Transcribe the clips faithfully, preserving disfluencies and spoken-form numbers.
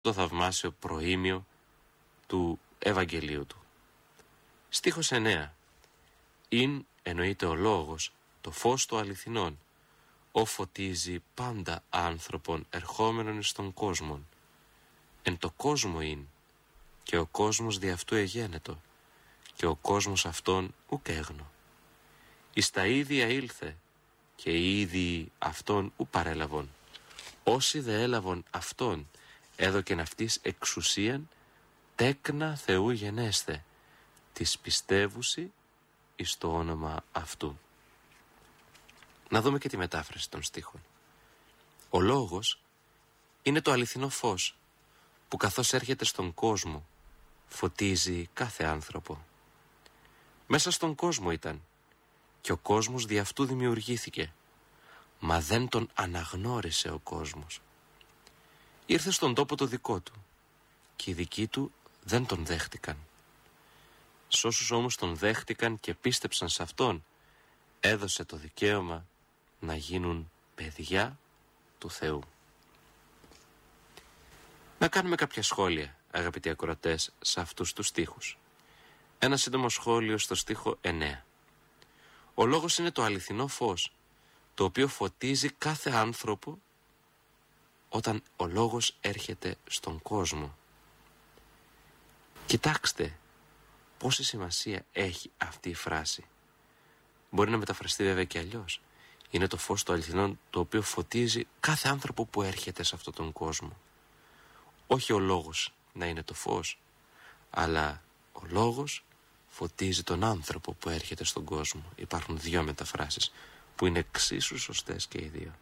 το θαυμάσιο προήμιο του Ευαγγελίου του. Στίχος εννέα. «Ειν εννοείται ο λόγος, το φως του αληθινών, ο φωτίζει πάντα άνθρωπον ερχόμενον εις τον κόσμον. Εν το κόσμο ειν, και ο κόσμος δι' αυτού εγένετο, και ο κόσμος αυτόν ουκ έγνω. Εις τα ίδια ήλθε, και οι ίδιοι αυτόν ου παρέλαβον. Όσοι δε έλαβον αυτόν, έδωκεν αυτής εξουσίαν, τέκνα Θεού γενέσθε, της πιστεύουσι εις το όνομα αυτού». Να δούμε και τη μετάφραση των στίχων. Ο λόγος είναι το αληθινό φως που καθώς έρχεται στον κόσμο φωτίζει κάθε άνθρωπο. Μέσα στον κόσμο ήταν και ο κόσμος δι' αυτού δημιουργήθηκε, μα δεν τον αναγνώρισε ο κόσμος. Ήρθε στον τόπο το δικό του και οι δικοί του δεν τον δέχτηκαν. Σ' όσους όμως τον δέχτηκαν και πίστεψαν σε αυτόν, έδωσε το δικαίωμα να γίνουν παιδιά του Θεού. Να κάνουμε κάποια σχόλια, αγαπητοί ακροατές, σε αυτούς τους στίχους. Ένα σύντομο σχόλιο στο στίχο εννέα. Ο λόγος είναι το αληθινό φως, το οποίο φωτίζει κάθε άνθρωπο όταν ο λόγος έρχεται στον κόσμο. Κοιτάξτε πόση σημασία έχει αυτή η φράση. Μπορεί να μεταφραστεί βέβαια και αλλιώς. Είναι το φως του αληθινών, το οποίο φωτίζει κάθε άνθρωπο που έρχεται σε αυτόν τον κόσμο. Όχι ο λόγος να είναι το φως, αλλά ο λόγος φωτίζει τον άνθρωπο που έρχεται στον κόσμο. Υπάρχουν δύο μεταφράσεις που είναι εξίσου σωστές και οι δύο.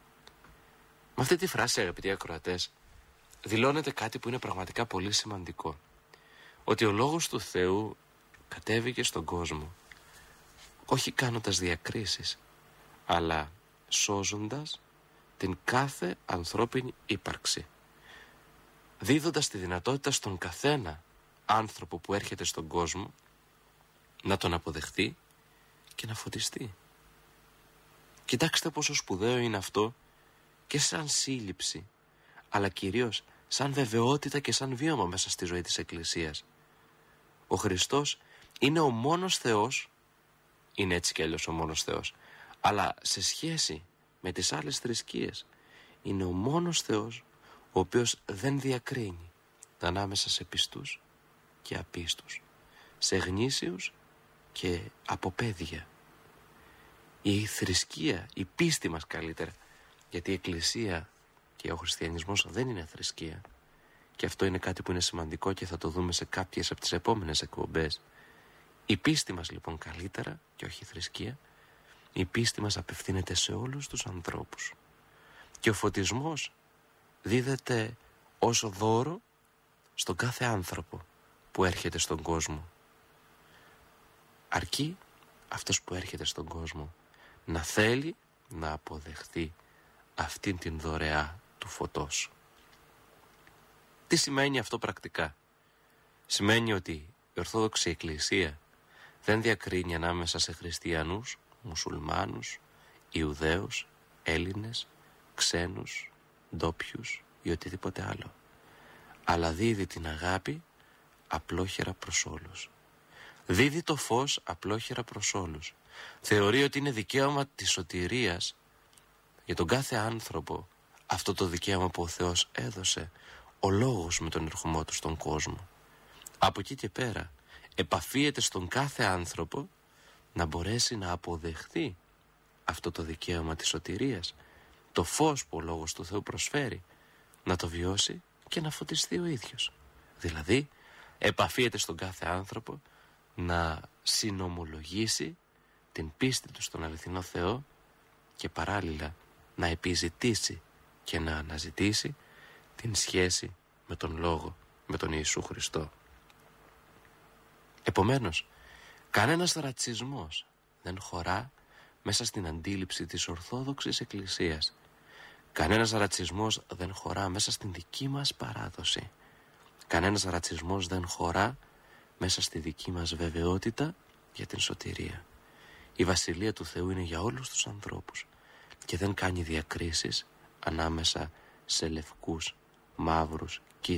Με αυτή τη φράση, αγαπητοί ακροατές, δηλώνεται κάτι που είναι πραγματικά πολύ σημαντικό. Ότι ο λόγος του Θεού κατέβηκε στον κόσμο, όχι κάνοντας διακρίσεις, αλλά σώζοντας την κάθε ανθρώπινη ύπαρξη, δίδοντας τη δυνατότητα στον καθένα άνθρωπο που έρχεται στον κόσμο να τον αποδεχτεί και να φωτιστεί. Κοιτάξτε πόσο σπουδαίο είναι αυτό και σαν σύλληψη, αλλά κυρίως σαν βεβαιότητα και σαν βίωμα μέσα στη ζωή της Εκκλησίας. Ο Χριστός είναι ο μόνος Θεός, είναι έτσι κι αλλιώς ο μόνος Θεός, αλλά σε σχέση με τις άλλες θρησκείες είναι ο μόνος Θεός ο οποίος δεν διακρίνει ανάμεσα σε πιστούς και απίστους, σε γνήσιους και αποπαίδεια. Η θρησκεία, η πίστη μας καλύτερα, γιατί η Εκκλησία και ο χριστιανισμός δεν είναι θρησκεία, και αυτό είναι κάτι που είναι σημαντικό και θα το δούμε σε κάποιες από τις επόμενες εκπομπές. Η πίστη μας λοιπόν καλύτερα και όχι η θρησκεία, η πίστη μας απευθύνεται σε όλους τους ανθρώπους και ο φωτισμός δίδεται ως δώρο στον κάθε άνθρωπο που έρχεται στον κόσμο. Αρκεί αυτός που έρχεται στον κόσμο να θέλει να αποδεχθεί αυτήν την δωρεά του φωτός. Τι σημαίνει αυτό πρακτικά? Σημαίνει ότι η Ορθόδοξη Εκκλησία δεν διακρίνει ανάμεσα σε χριστιανούς, μουσουλμάνους, Ιουδαίους, Έλληνες, ξένους, ντόπιους ή οτιδήποτε άλλο, αλλά δίδει την αγάπη απλόχερα προς όλους. Δίδει το φως απλόχερα προς όλους. Θεωρεί ότι είναι δικαίωμα της σωτηρίας για τον κάθε άνθρωπο αυτό το δικαίωμα που ο Θεός έδωσε, ο λόγος με τον ερχομό του στον κόσμο. Από εκεί και πέρα επαφίεται στον κάθε άνθρωπο να μπορέσει να αποδεχθεί αυτό το δικαίωμα της σωτηρίας, το φως που ο λόγος του Θεού προσφέρει, να το βιώσει και να φωτιστεί ο ίδιος. Δηλαδή επαφίεται στον κάθε άνθρωπο να συνομολογήσει την πίστη του στον αληθινό Θεό και παράλληλα να επιζητήσει και να αναζητήσει την σχέση με τον Λόγο, με τον Ιησού Χριστό. Επομένως, κανένας ρατσισμός δεν χωρά μέσα στην αντίληψη της Ορθόδοξης Εκκλησίας. Κανένας ρατσισμός δεν χωρά μέσα στην δική μας παράδοση. Κανένας ρατσισμός δεν χωρά μέσα στη δική μας βεβαιότητα για την σωτηρία. Η Βασιλεία του Θεού είναι για όλους τους ανθρώπους και δεν κάνει διακρίσεις ανάμεσα σε λευκούς, μαύρους